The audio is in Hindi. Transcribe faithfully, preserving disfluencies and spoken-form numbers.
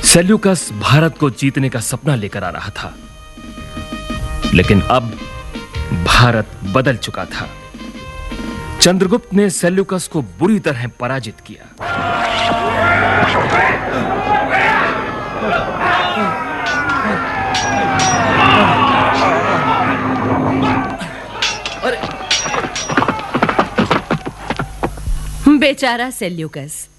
सेल्यूकस भारत को जीतने का सपना लेकर आ रहा था, लेकिन अब भारत बदल चुका था। चंद्रगुप्त ने सेल्यूकस को बुरी तरह पराजित किया। बेचारा सेल्यूकस,